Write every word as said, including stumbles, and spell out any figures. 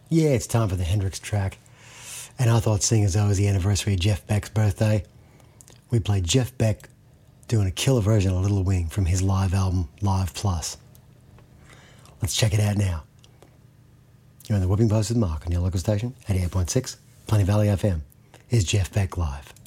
Yeah, it's time for the Hendrix track. And I thought, seeing as though it was the anniversary of Jeff Beck's birthday, we played Jeff Beck doing a killer version of Little Wing from his live album, Live Plus. Let's check it out now. You're on the Whipping Post with Mark on your local station, eighty-eight point six, Plenty Valley F M. Is Jeff Beck live?